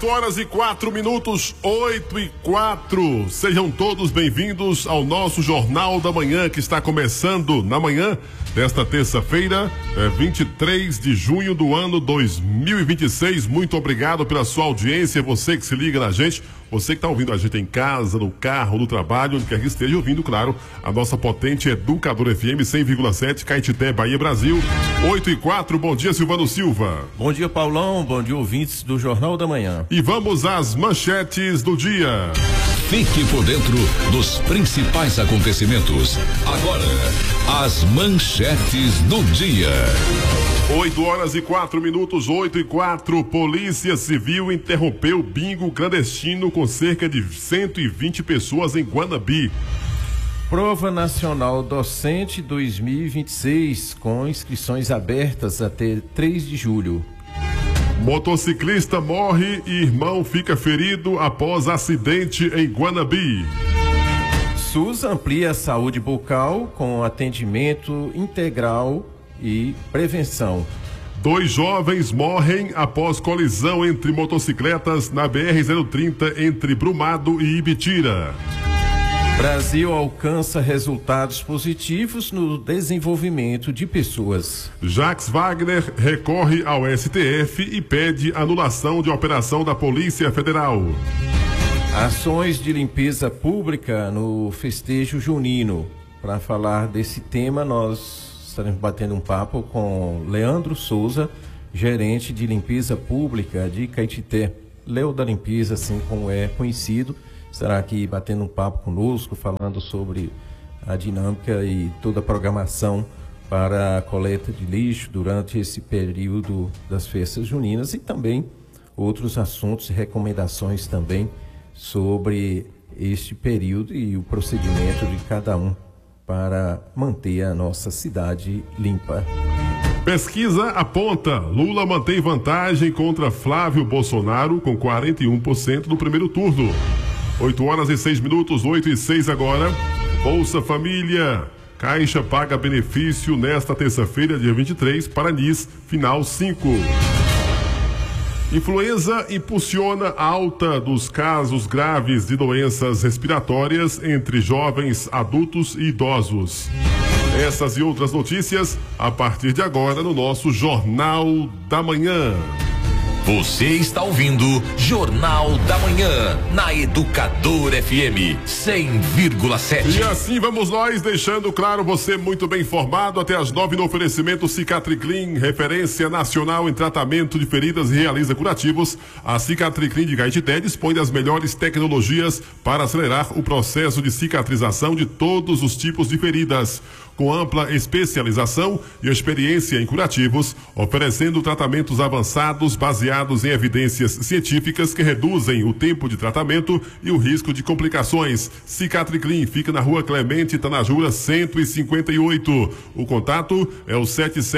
8h04, 8h04. Sejam todos bem-vindos ao nosso Jornal da Manhã, que está começando na manhã desta terça-feira, 23 de junho do ano 2026. Muito obrigado pela sua audiência, você que se liga na gente, você que está ouvindo a gente em casa, no carro, no trabalho, onde quer que esteja ouvindo, claro, a nossa potente Educador FM 100,7, Caetité, Bahia, Brasil. 8h04, bom dia, Silvano Silva. Bom dia, Paulão, bom dia, ouvintes do Jornal da Manhã. E vamos às manchetes do dia. Fique por dentro dos principais acontecimentos. Agora, as manchetes do dia. 8h04, 8h04. Polícia Civil interrompeu bingo clandestino com cerca de 120 pessoas em Guanabi. Prova Nacional Docente 2026, com inscrições abertas até 3 de julho. Motociclista morre e irmão fica ferido após acidente em Guanabi. SUS amplia a saúde bucal com atendimento integral e prevenção. 2 jovens morrem após colisão entre motocicletas na BR-030 entre Brumado e Ibitira. Brasil alcança resultados positivos no desenvolvimento de pessoas. Jacques Wagner recorre ao STF e pede anulação de operação da Polícia Federal. Ações de limpeza pública no festejo junino. Para falar desse tema, nós estaremos batendo um papo com Leandro Souza, gerente de limpeza pública de Caetité. Léo da Limpeza, assim como é conhecido, estará aqui batendo um papo conosco, falando sobre a dinâmica e toda a programação para a coleta de lixo durante esse período das festas juninas e também outros assuntos e recomendações também sobre este período e o procedimento de cada um para manter a nossa cidade limpa. Pesquisa aponta: Lula mantém vantagem contra Flávio Bolsonaro com 41% no primeiro turno. 8h06, 8h06 agora. Bolsa Família. Caixa paga benefício nesta terça-feira, dia 23, para NIS, final 5. Influenza impulsiona a alta dos casos graves de doenças respiratórias entre jovens, adultos e idosos. Essas e outras notícias a partir de agora no nosso Jornal da Manhã. Você está ouvindo Jornal da Manhã, na Educador FM 100,7. E assim vamos nós, deixando claro você muito bem informado, até as 9 no oferecimento Cicatriclin, referência nacional em tratamento de feridas e realiza curativos. A Cicatriclin de Caetité dispõe das melhores tecnologias para acelerar o processo de cicatrização de todos os tipos de feridas. Com ampla especialização e experiência em curativos, oferecendo tratamentos avançados baseados em evidências científicas que reduzem o tempo de tratamento e o risco de complicações. Cicatriclin fica na Rua Clemente Tanajura 158. O contato é o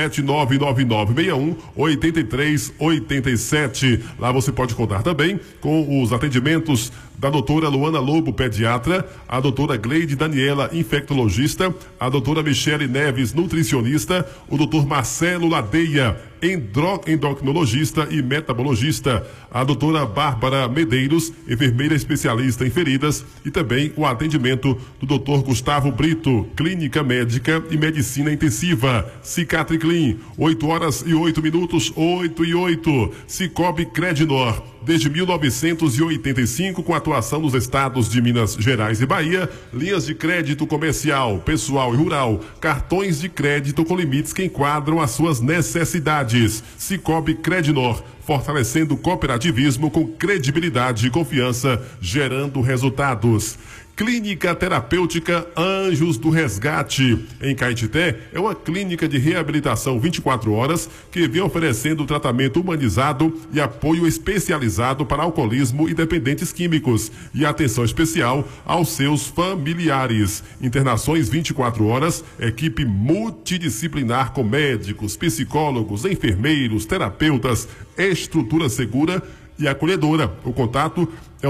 7799961-8387. Lá você pode contar também com os atendimentos da doutora Luana Lobo, pediatra, a doutora Gleide Daniela, infectologista, a doutora Michele Neves, nutricionista, o doutor Marcelo Ladeia, endocrinologista e metabologista, a doutora Bárbara Medeiros, enfermeira especialista em feridas, e também o atendimento do doutor Gustavo Brito, clínica médica e medicina intensiva. Cicatriclin, 8h08, 8h08. Cicobi Credinor, desde 1985, com atuação nos estados de Minas Gerais e Bahia, linhas de crédito comercial, pessoal e rural, cartões de crédito com limites que enquadram as suas necessidades. Cicobi Credinor, fortalecendo o cooperativismo com credibilidade e confiança, gerando resultados. Clínica Terapêutica Anjos do Resgate, em Caetité, é uma clínica de reabilitação 24 horas que vem oferecendo tratamento humanizado e apoio especializado para alcoolismo e dependentes químicos e atenção especial aos seus familiares. Internações 24 horas, equipe multidisciplinar com médicos, psicólogos, enfermeiros, terapeutas, estrutura segura e acolhedora. O contato é o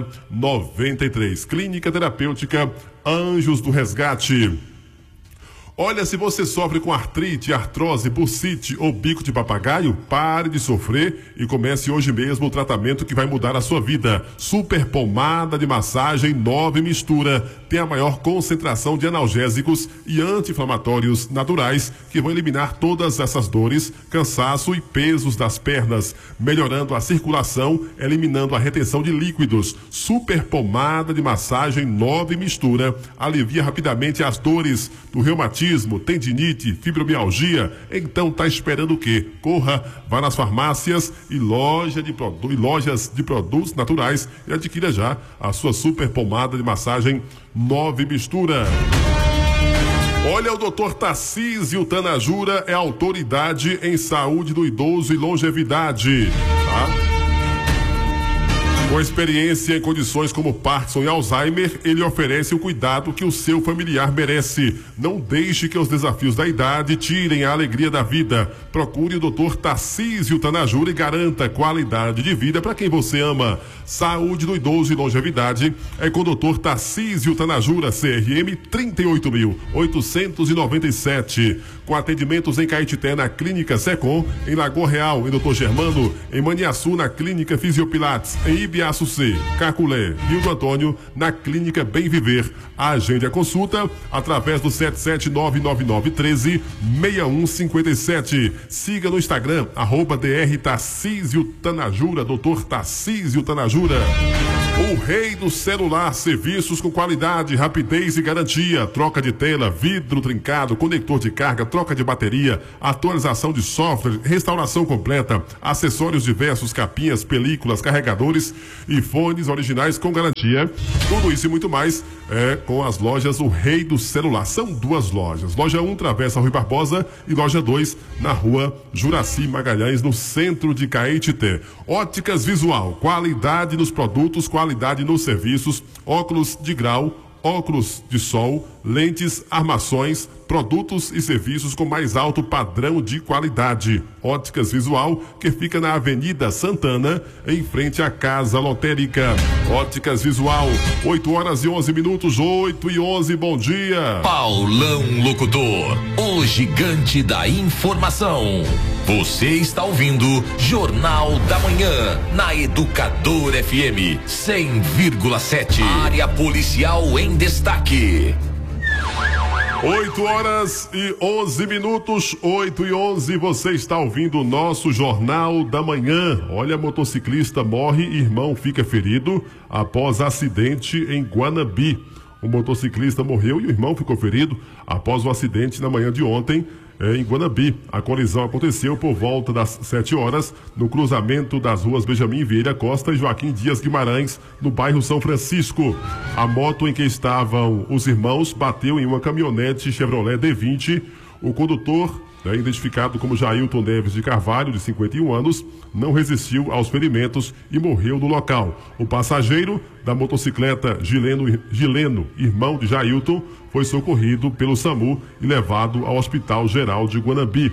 77999489093. Clínica Terapêutica Anjos do Resgate. Olha, se você sofre com artrite, artrose, bursite ou bico de papagaio, pare de sofrer e comece hoje mesmo o tratamento que vai mudar a sua vida. Super pomada de massagem 9 mistura. Tem a maior concentração de analgésicos e anti-inflamatórios naturais que vão eliminar todas essas dores, cansaço e pesos das pernas, melhorando a circulação, eliminando a retenção de líquidos. Super pomada de massagem 9 mistura. Alivia rapidamente as dores do reumatismo, tendinite, fibromialgia. Então tá esperando o quê? Corra, vá nas farmácias e lojas de produtos naturais e adquira já a sua super pomada de massagem 9 mistura. Olha, o Dr. Tarcísio Tanajura é autoridade em saúde do idoso e longevidade, tá? Com experiência em condições como Parkinson e Alzheimer, ele oferece o cuidado que o seu familiar merece. Não deixe que os desafios da idade tirem a alegria da vida. Procure o Dr. Tarcísio Tanajura e garanta qualidade de vida para quem você ama. Saúde do idoso e longevidade é com o Dr. Tarcísio Tanajura, CRM 38.897. Com atendimentos em Caetité, na Clínica Secom, em Lagoa Real, em Dr. Germano, em Maniaçu, na Clínica Fisiopilates, em Ibiaçu-C, Caculé, Rio do Antônio, na Clínica Bem Viver. Agende a consulta através do 77999136157. Siga no Instagram, @Dr. Tarcísio Tanajura, Dr. Tarcísio Tanajura. O rei do celular, serviços com qualidade, rapidez e garantia, troca de tela, vidro trincado, conector de carga, troca de bateria, atualização de software, restauração completa, acessórios diversos, capinhas, películas, carregadores e fones originais com garantia. Tudo isso e muito mais com as lojas O Rei do Celular. São duas lojas. Loja 1, Travessa Rui Barbosa, e loja 2, na rua Juraci Magalhães, no centro de Caetité. Óticas Visual, qualidade nos produtos, qualidade nos serviços, óculos de grau, óculos de sol, lentes, armações, produtos e serviços com mais alto padrão de qualidade. Óticas Visual, que fica na Avenida Santana, em frente à Casa Lotérica. Óticas Visual, 8h11, 8h11, bom dia. Paulão Locutor, o gigante da informação. Você está ouvindo Jornal da Manhã, na Educador FM 100,7. Área policial em destaque. 8h11, 8h11, você está ouvindo o nosso Jornal da Manhã. Olha, motociclista morre e irmão fica ferido após acidente em Guanabi. O motociclista morreu e o irmão ficou ferido após o acidente na manhã de ontem em Guanabi. A colisão aconteceu por volta das 7 horas no cruzamento das ruas Benjamin Vieira Costa e Joaquim Dias Guimarães, no bairro São Francisco. A moto em que estavam os irmãos bateu em uma caminhonete Chevrolet D20. O condutor, identificado como Jailton Neves de Carvalho, de 51 anos, não resistiu aos ferimentos e morreu no local. O passageiro da motocicleta Gileno, irmão de Jailton, foi socorrido pelo SAMU e levado ao Hospital Geral de Guanabi.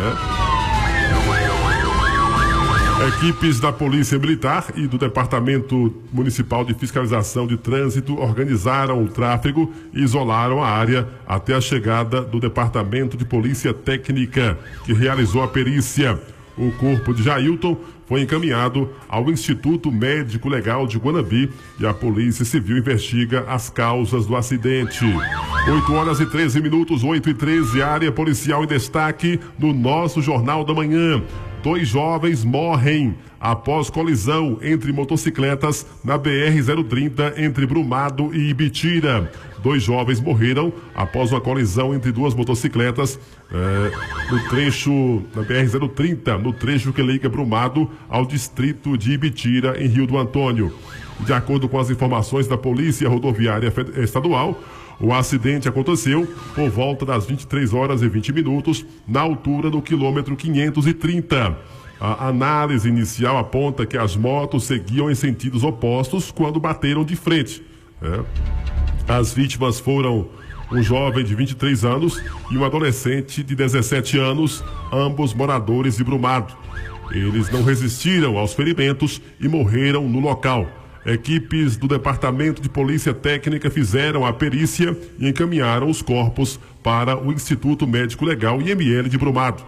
Equipes da Polícia Militar e do Departamento Municipal de Fiscalização de Trânsito organizaram o tráfego e isolaram a área até a chegada do Departamento de Polícia Técnica, que realizou a perícia. O corpo de Jailton foi encaminhado ao Instituto Médico Legal de Guanabi e a Polícia Civil investiga as causas do acidente. 8h13, 8h13, área policial em destaque no nosso Jornal da Manhã. 2 jovens morrem após colisão entre motocicletas na BR-030 entre Brumado e Ibitira. 2 jovens morreram após uma colisão entre 2 motocicletas no trecho da BR-030, no trecho que liga Brumado ao distrito de Ibitira, em Rio do Antônio. De acordo com as informações da Polícia Rodoviária Estadual, o acidente aconteceu por volta das 23h20, na altura do quilômetro 530. A análise inicial aponta que as motos seguiam em sentidos opostos quando bateram de frente. As vítimas foram um jovem de 23 anos e um adolescente de 17 anos, ambos moradores de Brumado. Eles não resistiram aos ferimentos e morreram no local. Equipes do Departamento de Polícia Técnica fizeram a perícia e encaminharam os corpos para o Instituto Médico Legal IML de Brumado.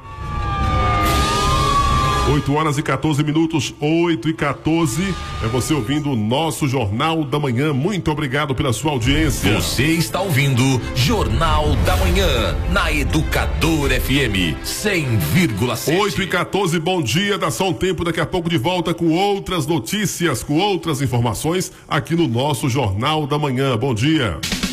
8h14, 8h14. É você ouvindo o nosso Jornal da Manhã. Muito obrigado pela sua audiência. Você está ouvindo Jornal da Manhã, na Educador FM 100,7. 8h14, bom dia. Dá só um tempo, daqui a pouco de volta com outras notícias, com outras informações aqui no nosso Jornal da Manhã. Bom dia.